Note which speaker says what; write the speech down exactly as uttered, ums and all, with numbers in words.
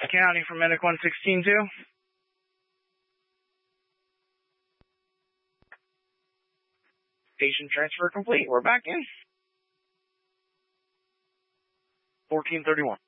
Speaker 1: County for Medic one sixteen two. Patient transfer complete. We're back in. fourteen thirty-one.